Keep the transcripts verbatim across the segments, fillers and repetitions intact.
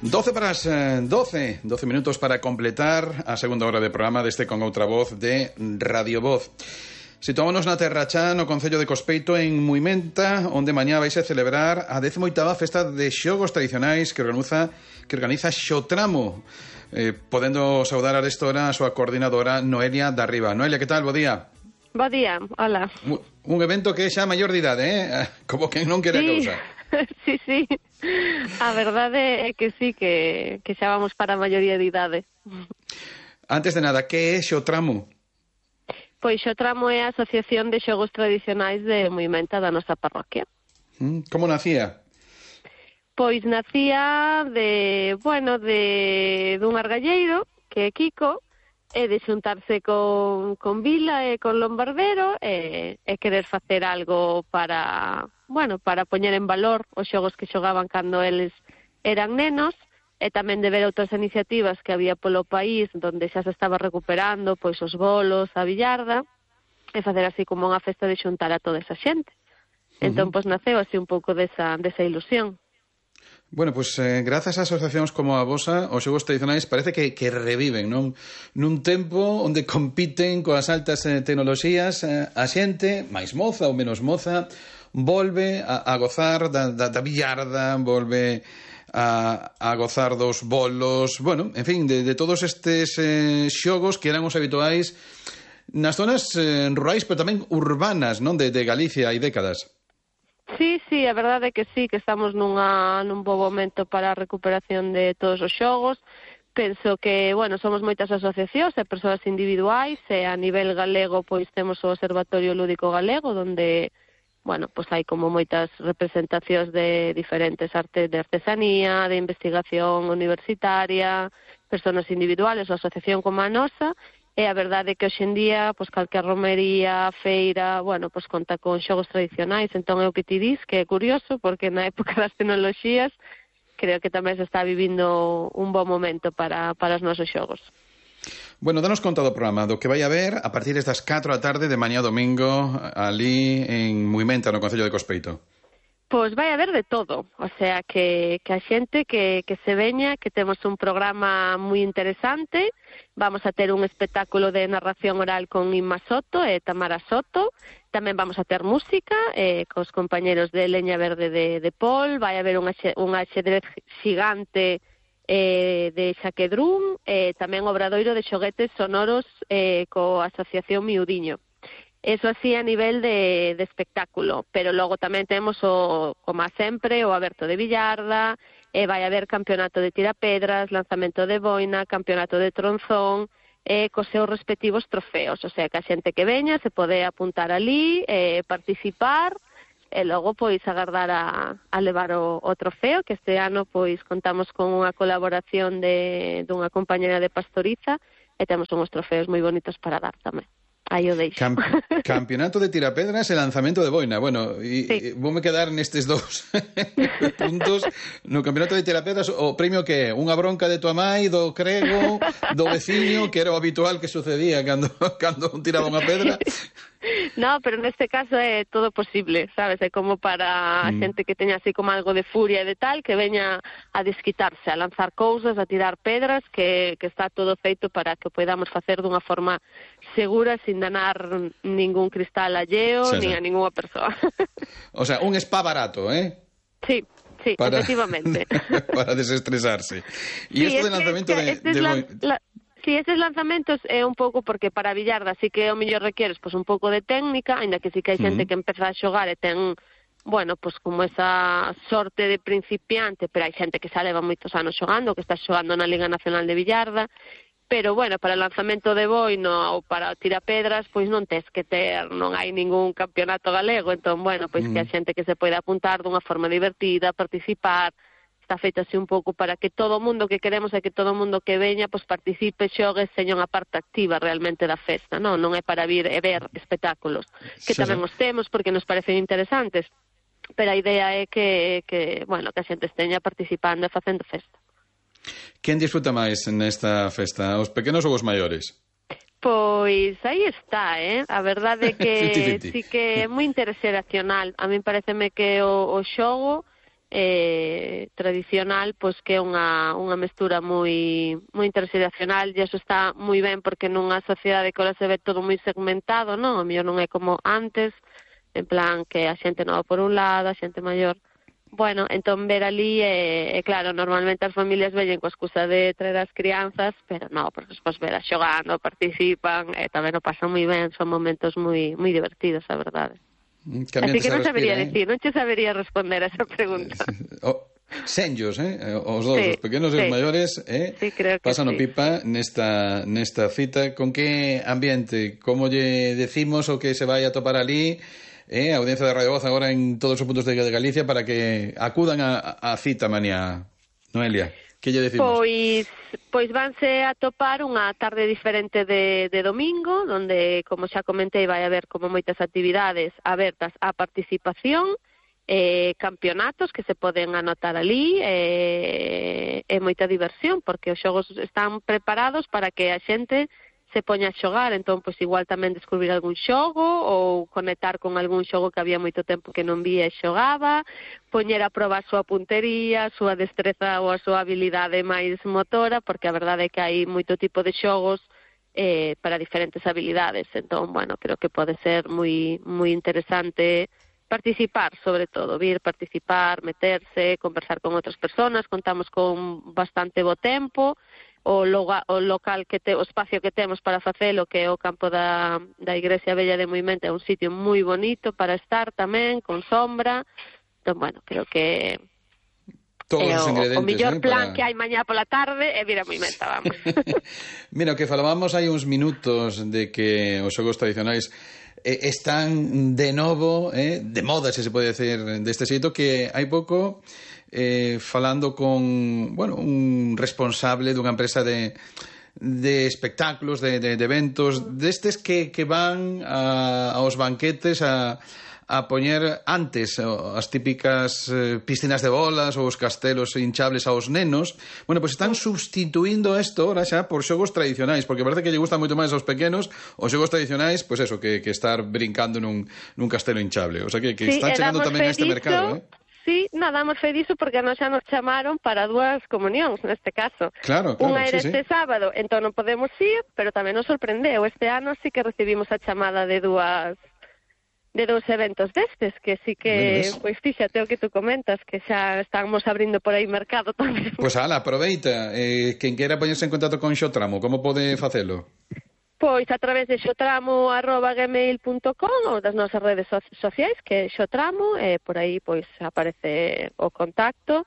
doce para as doce, doce minutos para completar a segunda hora de programa deste Con Outra Voz de Radio Voz. Situámonos na Terra Chá, no Concello de Cospeito, en Muimenta, onde mañá vaise celebrar a décima oitava Festa de Xogos Tradicionais que organiza, que organiza Xotramo. Eh, podendo saudar a restora a súa coordinadora Noelia Darriba. Noelia, que tal? Bo día. Bo día, hola. Un, un evento que é xa maior de idade, eh? Como que non quere sí. a cousa. Sí, sí. A verdade é que sí, que, que xa vamos para a maioría de idade. Antes de nada, que é Xotramo? Pois Xotramo é a Asociación de Xogos Tradicionais de Muimenta da nosa parroquia. Como nacía? Pois nacía de, bueno, de dun argalleiro, que é Kiko, e de xuntarse con, con Vila e con Lombardero e, e querer facer algo para, bueno, para poñer en valor os xogos que xogaban cando eles eran nenos, e tamén de ver outras iniciativas que había polo país onde xa se estaba recuperando pois os bolos, a billarda, e facer así como unha festa de xuntar a toda esa xente. Entón, pois naceu así un pouco desa, desa ilusión. Bueno, pois pues, eh, grazas a asociacións como a vosa, os xogos tradicionais parece que, que reviven, non? Nun tempo onde compiten coas altas eh, tecnoloxías, eh, a xente, máis moza ou menos moza, volve a, a gozar da, da, da billarda, volve a, a gozar dos bolos, bueno, en fin, de, de todos estes eh, xogos que eran os habituais nas zonas eh, rurais, pero tamén urbanas, non? De, de Galicia hai décadas. Sí, sí, a verdade é que sí, que estamos nunha, nun bo momento para a recuperación de todos os xogos. Penso que, bueno, somos moitas asociacións e persoas individuais, e a nivel galego, pois temos o Observatorio Lúdico Galego, onde bueno, pois hai como moitas representacións de diferentes artes de artesanía, de investigación universitaria, persoas individuales ou asociación como a nosa, e a verdade é que hoxendía, pois calquer romería, feira, bueno, pois conta con xogos tradicionais, entón é o que ti dis, que é curioso, porque na época das tecnoloxías creo que tamén se está vivindo un bo momento para, para os nosos xogos. Bueno, danos conta do programa, do que vai haber a partir destas catro da tarde de mañá domingo ali en Muimenta, no Concello de Cospeito. Pois vai haber de todo, o sea, que, que a xente que, que se veña, que temos un programa moi interesante, vamos a ter un espectáculo de narración oral con Inma Soto e Tamara Soto, tamén vamos a ter música eh, cos compañeros de Leña Verde de, de Pol, vai haber un axedrez xigante Eh, de Xaquedrún, eh, tamén obradoiro de xoguetes sonoros eh, coa Asociación Miudiño. Eso así a nivel de, de espectáculo, pero logo tamén temos o, como sempre, o aberto de billarda, e eh, vai haber campeonato de tirapedras, lanzamento de boina, campeonato de tronzón, e eh, cos seus respectivos trofeos, o sea, que a xente que veña se pode apuntar ali, eh, participar, e logo pois agardar a, a levar o, o trofeo, que este ano pois contamos con unha colaboración de dunha compañera de Pastoriza e temos unhos trofeos moi bonitos para dar tamén. Aí o deixo. Camp campeonato de tirapedras e lanzamento de boina. Bueno, e, sí. e voume quedar nestes dous puntos. No campeonato de tirapedras, o premio que é? Unha bronca de tua mai, do crego, do veciño, que era o habitual que sucedía cando, cando un tiraba unha pedra? No, pero neste caso é todo posible, sabes? É como para a xente que teña así como algo de furia e de tal, que veña a desquitarse, a lanzar cousas, a tirar pedras, que, que está todo feito para que podamos facer dunha forma segura, sin danar ningún cristal alleo, sí, nin a ninguna persoa. O sea, un spa barato, eh? Sí, sí, para... efectivamente. Para desestresarse. E sí, isto de lanzamento de... Este de... La, la... Sí, estes lanzamentos é un pouco porque para a billarda sí que o mellor requeres pois un pouco de técnica, aínda que sí que hai xente uh -huh. que empeza a xogar e ten, bueno, pois como esa sorte de principiante, pero hai xente que xa leva moitos anos xogando, que está xogando na Liga Nacional de Billarda, pero bueno, para o lanzamento de boino ou para tirapedras, pois non tes que ter, non hai ningún campeonato galego, entón, bueno, pois uh -huh. que a xente que se pode apuntar dunha forma divertida, participar, está feito así un pouco para que todo o mundo que queremos é que todo o mundo que veña pois participe, xogue, seña unha parte activa realmente da festa, non? Non é para vir e ver espectáculos, que tamén os temos porque nos parecen interesantes, pero a idea é que, que bueno, que a xente esteña participando e facendo festa. Quen disfruta máis nesta festa, os pequenos ou os maiores? Pois aí está, eh? A verdade é que sí que é moi interxeracional. A min pareceme que o, o xogo eh, tradicional, pois que é unha, unha mestura moi moi interxeracional, e iso está moi ben porque nunha sociedade que ahora se ve todo moi segmentado, non? A mellor non é como antes, en plan que a xente nova por un lado, a xente maior. Bueno, entón ver ali, é, eh, claro, normalmente as familias veñen coa excusa de traer as crianzas, pero non, porque despois ver a xogando, participan, e tamén o pasan moi ben, son momentos moi moi divertidos, a verdade. Que Así que non sabería respira, decir, eh? non che sabería responder a esa pregunta. Oh, senllos, eh? Os dous, Sí, os pequenos e sí. os maiores, eh? Sí, creo que pasan o sí. pipa nesta, nesta cita. Con que ambiente? Como lle decimos o que se vai a topar ali, eh? A audiencia de Radio Voz agora en todos os puntos de Galicia para que acudan a, a cita mañá. Noelia, que lle decimos? Pois, pois vanse a topar unha tarde diferente de, de domingo, onde, como xa comentei, vai haber como moitas actividades abertas á participación, eh, campeonatos que se poden anotar ali, eh, e moita diversión, porque os xogos están preparados para que a xente se poña a xogar, entón, pois, igual tamén descubrir algún xogo ou conectar con algún xogo que había moito tempo que non vía e xogaba, poñer a proba a súa puntería, a súa destreza ou a súa habilidade máis motora, porque a verdade é que hai moito tipo de xogos eh, para diferentes habilidades, entón, bueno, creo que pode ser moi, moi interesante participar, sobre todo, vir, participar, meterse, conversar con outras personas, contamos con bastante bo tempo, o, loga, o local que te, o espacio que temos para facelo, que é o campo da, da Igrexa Vella de Moimenta, é un sitio moi bonito para estar tamén, con sombra. Entón, bueno, creo que todos é os o, ingredientes, o mellor eh, plan para... que hai mañá pola tarde é vir a Moimenta, vamos. Mira, o que falábamos hai uns minutos de que os xogos tradicionais eh, están de novo, eh, de moda, se se pode decir deste xeito, que hai pouco eh, falando con, bueno, un responsable dunha empresa de de espectáculos, de, de, de eventos, destes que, que van a, aos banquetes a, a poñer antes as típicas eh, piscinas de bolas ou os castelos hinchables aos nenos. Bueno, pois pues están substituindo isto ahora xa por xogos tradicionais, porque parece que lle gusta moito máis aos pequenos os xogos tradicionais, pois pues eso, que, que estar brincando nun, nun castelo hinchable. O sea, que, que sí, están chegando tamén a este diso, mercado, eh? Sí, nada, damos fe diso porque a nos xa nos chamaron para dúas comunións, neste caso. Claro, claro, Unha era sí, este sí. sábado, entón non podemos ir, pero tamén nos sorprendeu. Este ano sí que recibimos a chamada de dúas de dous eventos destes, que sí que, pois fíxate o que tú comentas, que xa estamos abrindo por aí mercado tamén. Pois pues, ala, aproveita. Eh, quen queira poñerse en contacto con Xotramo, como pode facelo? Pois a través de xotramo arroba gmail punto com ou das nosas redes so sociais, que é Xotramo, e por aí pois aparece o contacto,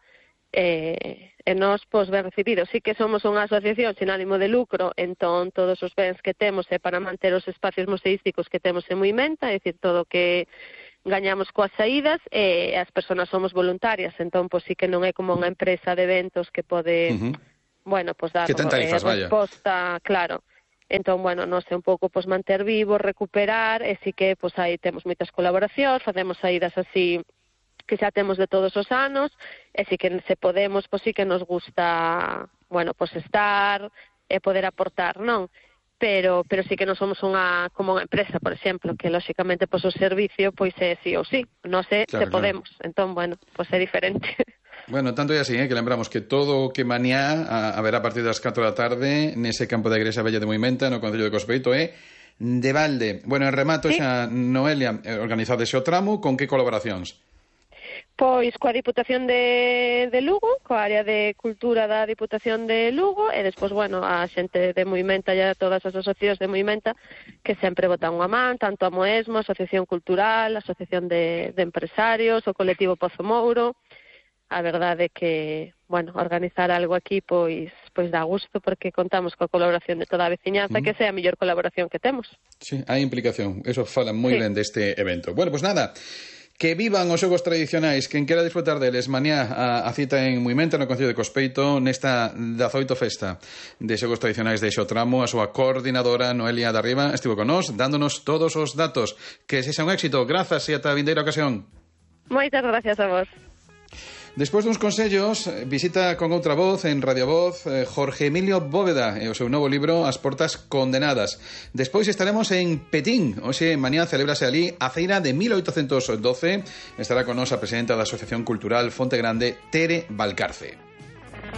e, e nós pois ben recibidos. Sí que somos unha asociación sin ánimo de lucro, entón todos os bens que temos é para manter os espacios museísticos que temos en Moimenta, é dicir, todo o que gañamos coas saídas, e as persoas somos voluntarias, entón pois sí que non é como unha empresa de eventos que pode, uh -huh. bueno, pois dar que ten tarifas, eh, resposta, vaya. Claro. Entón, bueno, non sei, un pouco pois manter vivo, recuperar, e si que pois aí temos moitas colaboracións, facemos saídas así que xa temos de todos os anos, e si que se podemos, pois si que nos gusta, bueno, pois estar e poder aportar, non? Pero pero si que non somos unha como unha empresa, por exemplo, que lóxicamente pois o servicio pois é sí ou sí, non sei claro, se podemos. Claro. Entón, bueno, pois é diferente. Bueno, tanto é así, eh, que lembramos que todo o que mañá a, a ver a partir das catro da tarde nese campo da Igrexa Vella de Moimenta, no Concello de Cospeito, é de balde. Bueno, en remato sí. xa, Noelia, organizado ese o tramo, con que colaboracións? Pois coa Diputación de, de Lugo, coa área de cultura da Diputación de Lugo, e despois, bueno, a xente de Moimenta e a todas as asociacións de Moimenta que sempre botan unha man, tanto a Moesmo, a Asociación Cultural, a Asociación de, de Empresarios, o colectivo Pozo Mouro. A verdade é que, bueno, organizar algo aquí pois pois dá gusto porque contamos coa colaboración de toda a veciñanza, mm. que sea a mellor colaboración que temos. Sí, hai implicación, eso fala moi sí. ben deste evento. Bueno, pois pues nada, que vivan os xogos tradicionais, quen quera disfrutar deles mañá a, a cita en Moimenta no Concello de Cospeito nesta dezaoito festa de xogos tradicionais de Xotramo. A súa coordinadora Noelia de Arriba estivo con nós dándonos todos os datos. Que sexa un éxito, grazas e ata a vindeira ocasión. Moitas gracias a vos. Despois duns consellos, visita con outra voz en Radio Voz eh, Jorge Emilio Bóveda e o seu novo libro As portas condenadas. Despois estaremos en Petín. Hoxe mañá celebrase ali a feira de mil oitocentos doce. Estará con nos a presidenta da Asociación Cultural Fonte Grande, Tere Valcarce.